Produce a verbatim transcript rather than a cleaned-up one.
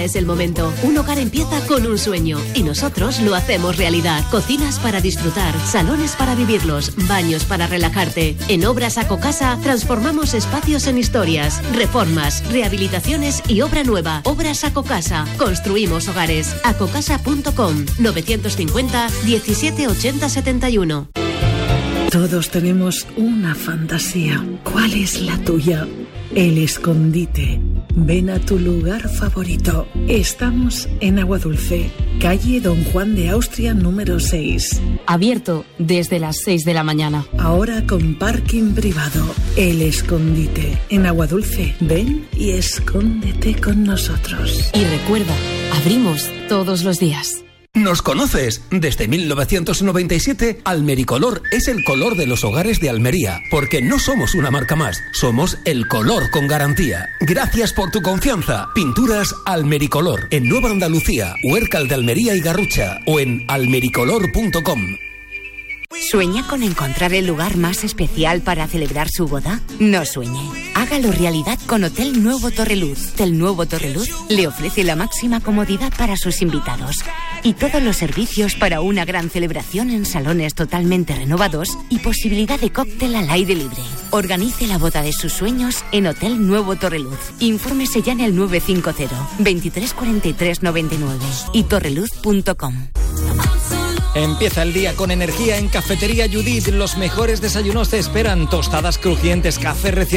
es el momento. Un hogar empieza con un sueño y nosotros lo hacemos realidad. Cocinas para disfrutar, salones para vivirlos, baños para relajarte. En Obras Acocasa transformamos espacios en historias, reformas, rehabilitaciones y obra nueva. Obras Acocasa. Construimos hogares. acocasa punto com novecientos cincuenta diecisiete ochenta setenta y uno. Todos tenemos una fantasía. ¿Cuál es la tuya? El escondite. Ven a tu lugar favorito. Estamos en Aguadulce, calle Don Juan de Austria número seis. Abierto desde las seis de la mañana. Ahora con parking privado. El escondite. En Aguadulce, ven y escóndete con nosotros. Y recuerda, abrimos todos los días. ¿Nos conoces? Desde mil novecientos noventa y siete, Almericolor es el color de los hogares de Almería, porque no somos una marca más, somos el color con garantía. Gracias por tu confianza. Pinturas Almericolor, en Nueva Andalucía, Huércal de Almería y Garrucha, o en almericolor punto com. ¿Sueña con encontrar el lugar más especial para celebrar su boda? No sueñe. Hágalo realidad con Hotel Nuevo Torreluz. Hotel Nuevo Torreluz le ofrece la máxima comodidad para sus invitados y todos los servicios para una gran celebración en salones totalmente renovados y posibilidad de cóctel al aire libre. Organice la boda de sus sueños en Hotel Nuevo Torreluz. Infórmese ya en el nueve cinco cero, veintitrés cuarenta y tres noventa y nueve y torreluz punto com. Empieza el día con energía en Cafetería Judith. Los mejores desayunos te esperan. Tostadas crujientes, café recién